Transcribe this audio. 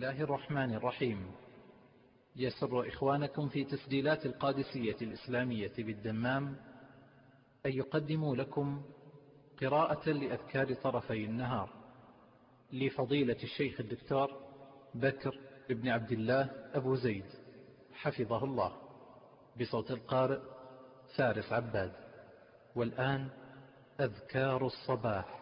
الله الرحمن الرحيم. يسر إخوانكم في تسجيلات القادسية الإسلامية بالدمام أن يقدموا لكم قراءة لأذكار طرفي النهار لفضيلة الشيخ الدكتور بكر بن عبد الله أبو زيد حفظه الله، بصوت القارئ فارس عباد. والآن أذكار الصباح.